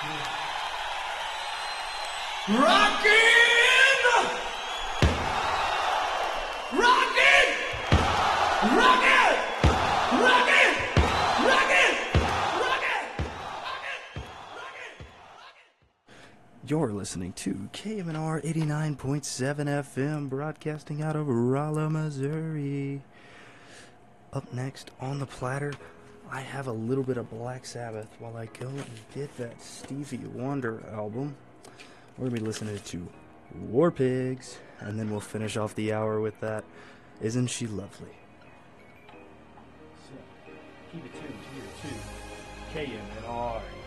Rockin'! Rockin'! Rockin'! Rockin'! Rockin'! Rockin'! You're listening to KMNR 89.7 FM, broadcasting out of Rolla, Missouri. Up next on the platter, I have a little bit of Black Sabbath while I go and get that Stevie Wonder album. We're going to be listening to War Pigs, and then we'll finish off the hour with that Isn't She Lovely? So, keep it tuned here to KMNR